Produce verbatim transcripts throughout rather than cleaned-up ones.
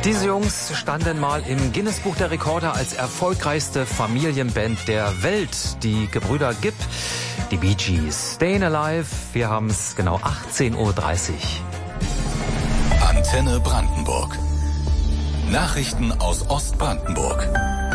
Diese Jungs standen mal im Guinness-Buch der Rekorde als erfolgreichste Familienband der Welt. Die Gebrüder Gibb, die Bee Gees. Stayin' Alive, wir haben es genau achtzehn Uhr dreißig. Antenne Brandenburg. Nachrichten aus Ostbrandenburg.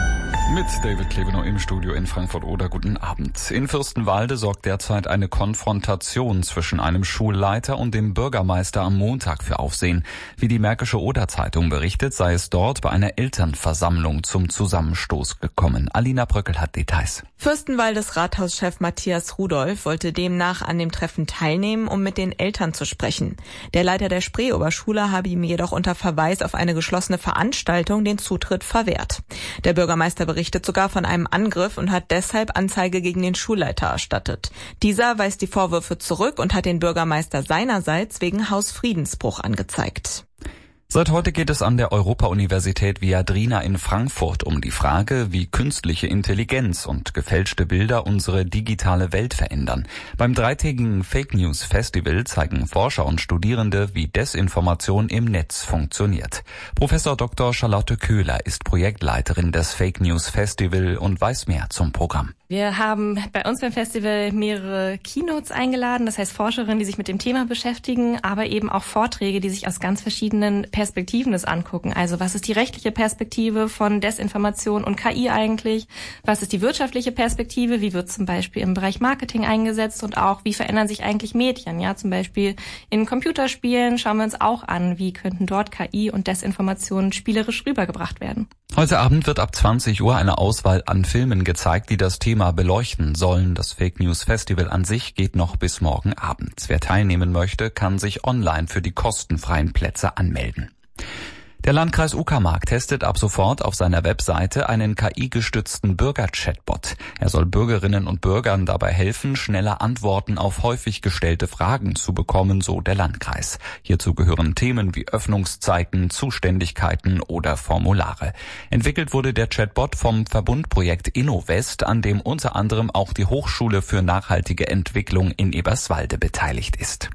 Mit David Klebenow im Studio in Frankfurt-Oder. Guten Abend. In Fürstenwalde sorgt derzeit eine Konfrontation zwischen einem Schulleiter und dem Bürgermeister am Montag für Aufsehen. Wie die Märkische Oder-Zeitung berichtet, sei es dort bei einer Elternversammlung zum Zusammenstoß gekommen. Alina Bröckel hat Details. Fürstenwaldes Rathauschef Matthias Rudolph wollte demnach an dem Treffen teilnehmen, um mit den Eltern zu sprechen. Der Leiter der Spreeoberschule habe ihm jedoch unter Verweis auf eine geschlossene Veranstaltung den Zutritt verwehrt. Der Bürgermeister berichtet sogar von einem Angriff und hat deshalb Anzeige gegen den Schulleiter erstattet. Dieser weist die Vorwürfe zurück und hat den Bürgermeister seinerseits wegen Hausfriedensbruch angezeigt. Seit heute geht es an der Europa-Universität Viadrina in Frankfurt um die Frage, wie künstliche Intelligenz und gefälschte Bilder unsere digitale Welt verändern. Beim dreitägigen Fake News Festival zeigen Forscher und Studierende, wie Desinformation im Netz funktioniert. Professor Doktor Charlotte Köhler ist Projektleiterin des Fake News Festival und weiß mehr zum Programm. Wir haben bei uns beim Festival mehrere Keynotes eingeladen, das heißt Forscherinnen, die sich mit dem Thema beschäftigen, aber eben auch Vorträge, die sich aus ganz verschiedenen Perspektiven das angucken. Also was ist die rechtliche Perspektive von Desinformation und K I eigentlich? Was ist die wirtschaftliche Perspektive? Wie wird zum Beispiel im Bereich Marketing eingesetzt? Und auch, wie verändern sich eigentlich Medien? Ja, zum Beispiel in Computerspielen schauen wir uns auch an, wie könnten dort K I und Desinformation spielerisch rübergebracht werden. Heute Abend wird ab zwanzig Uhr eine Auswahl an Filmen gezeigt, die das Thema beleuchten sollen. Das Fake News Festival an sich geht noch bis morgen Abend. Wer teilnehmen möchte, kann sich online für die kostenfreien Plätze anmelden. Der Landkreis Uckermark testet ab sofort auf seiner Webseite einen K I-gestützten Bürger-Chatbot. Er soll Bürgerinnen und Bürgern dabei helfen, schneller Antworten auf häufig gestellte Fragen zu bekommen, so der Landkreis. Hierzu gehören Themen wie Öffnungszeiten, Zuständigkeiten oder Formulare. Entwickelt wurde der Chatbot vom Verbundprojekt InnoWest, an dem unter anderem auch die Hochschule für nachhaltige Entwicklung in Eberswalde beteiligt ist.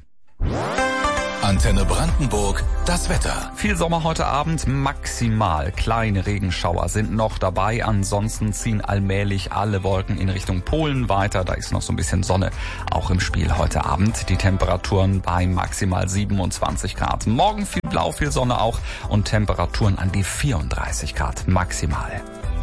Antenne Brandenburg, das Wetter. Viel Sommer heute Abend, maximal kleine Regenschauer sind noch dabei. Ansonsten ziehen allmählich alle Wolken in Richtung Polen weiter. Da ist noch so ein bisschen Sonne auch im Spiel heute Abend. Die Temperaturen bei maximal siebenundzwanzig Grad. Morgen viel Blau, viel Sonne auch und Temperaturen an die vierunddreißig Grad maximal.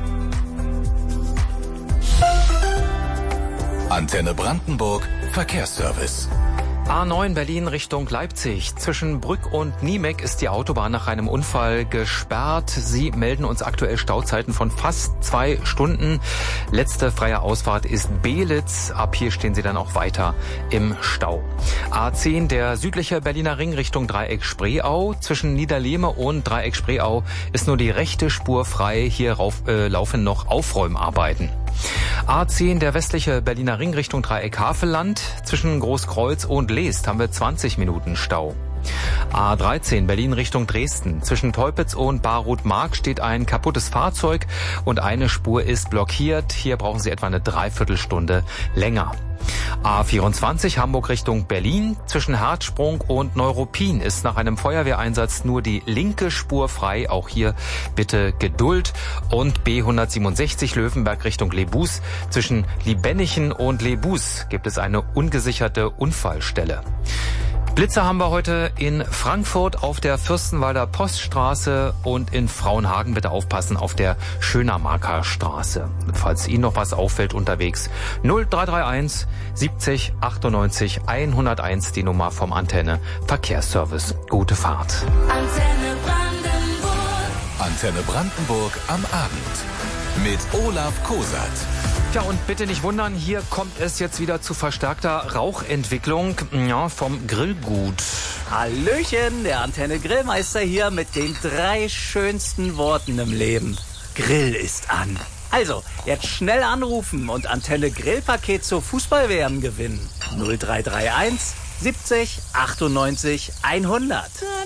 Antenne Brandenburg, Verkehrsservice. A neun Berlin Richtung Leipzig. Zwischen Brück und Niemeck ist die Autobahn nach einem Unfall gesperrt. Sie melden uns aktuell Stauzeiten von fast zwei Stunden. Letzte freie Ausfahrt ist Beelitz. Ab hier stehen Sie dann auch weiter im Stau. A zehn, der südliche Berliner Ring Richtung Dreieck Spreeau. Zwischen Niederlehme und Dreieck Spreeau ist nur die rechte Spur frei. Hier rauf, äh, laufen noch Aufräumarbeiten. A zehn, der westliche Berliner Ring Richtung Dreieck Havelland. Zwischen Großkreuz und Leest haben wir zwanzig Minuten Stau. A dreizehn, Berlin Richtung Dresden. Zwischen Teupitz und Barut-Mark steht ein kaputtes Fahrzeug und eine Spur ist blockiert. Hier brauchen Sie etwa eine Dreiviertelstunde länger. A vierundzwanzig, Hamburg Richtung Berlin. Zwischen Herzsprung und Neuruppin ist nach einem Feuerwehreinsatz nur die linke Spur frei. Auch hier bitte Geduld. Und B hundertsiebenundsechzig, Löwenberg Richtung Lebus. Zwischen Liebenichen und Lebus gibt es eine ungesicherte Unfallstelle. Blitze haben wir heute in Frankfurt auf der Fürstenwalder Poststraße und in Frauenhagen. Bitte aufpassen auf der Schönermarker Straße. Falls Ihnen noch was auffällt unterwegs, null drei drei eins siebzig achtundneunzig hunderteins, die Nummer vom Antenne Verkehrsservice. Gute Fahrt. Antenne Brandenburg. Antenne Brandenburg am Abend mit Olaf Kosat. Ja, und bitte nicht wundern, hier kommt es jetzt wieder zu verstärkter Rauchentwicklung, ja, vom Grillgut. Hallöchen, der Antenne Grillmeister hier mit den drei schönsten Worten im Leben. Grill ist an. Also, jetzt schnell anrufen und Antenne Grillpaket zur Fußball-W M gewinnen. null drei drei eins siebzig achtundneunzig hundert.